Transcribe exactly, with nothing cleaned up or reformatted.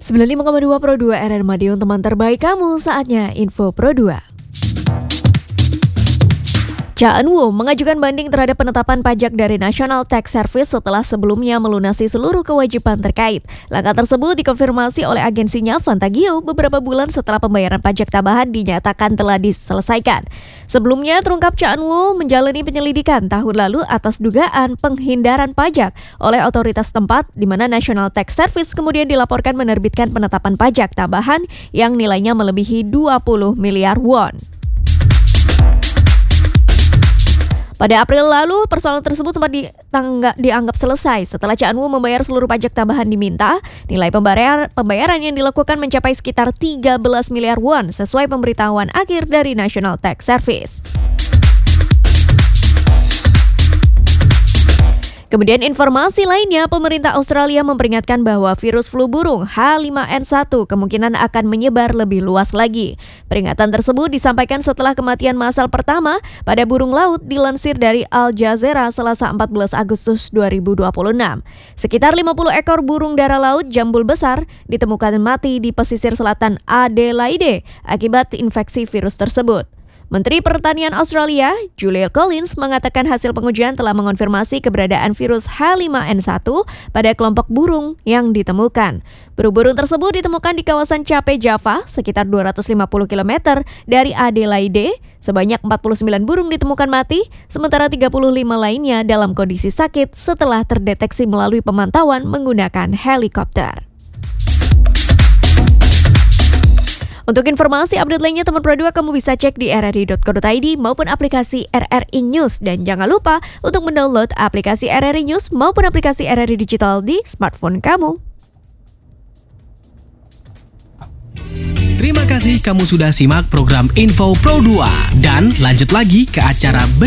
sembilan puluh lima koma dua Pro dua R R Madiun, teman terbaik kamu, saatnya Info Pro dua. Cha Eun-woo mengajukan banding terhadap penetapan pajak dari National Tax Service setelah sebelumnya melunasi seluruh kewajiban terkait. Langkah tersebut dikonfirmasi oleh agensinya Fantagio beberapa bulan setelah pembayaran pajak tambahan dinyatakan telah diselesaikan. Sebelumnya terungkap Cha Eun-woo menjalani penyelidikan tahun lalu atas dugaan penghindaran pajak oleh otoritas tempat, di mana National Tax Service kemudian dilaporkan menerbitkan penetapan pajak tambahan yang nilainya melebihi dua puluh miliar won. Pada April lalu, persoalan tersebut sempat ditangga, dianggap selesai setelah Cha Eun-woo membayar seluruh pajak tambahan diminta. Nilai pembayaran, pembayaran yang dilakukan mencapai sekitar tiga belas miliar won sesuai pemberitahuan akhir dari National Tax Service. Kemudian informasi lainnya, pemerintah Australia memperingatkan bahwa virus flu burung H lima N satu kemungkinan akan menyebar lebih luas lagi. Peringatan tersebut disampaikan setelah kematian massal pertama pada burung laut dilansir dari Al Jazeera Selasa empat belas Agustus dua ribu dua puluh enam. Sekitar lima puluh ekor burung dara laut jambul besar ditemukan mati di pesisir selatan Adelaide akibat infeksi virus tersebut. Menteri Pertanian Australia, Julia Collins, mengatakan hasil pengujian telah mengonfirmasi keberadaan virus H lima N satu pada kelompok burung yang ditemukan. Burung-burung tersebut ditemukan di kawasan Cape Java, sekitar dua ratus lima puluh kilometer dari Adelaide. Sebanyak empat puluh sembilan burung ditemukan mati, sementara tiga puluh lima lainnya dalam kondisi sakit setelah terdeteksi melalui pemantauan menggunakan helikopter. Untuk informasi update lainnya teman Pro dua, kamu bisa cek di r r i dot co dot i d maupun aplikasi R R I News. Dan jangan lupa untuk mendownload aplikasi R R I News maupun aplikasi R R I Digital di smartphone kamu. Terima kasih kamu sudah simak program Info Pro dua. Dan lanjut lagi ke acara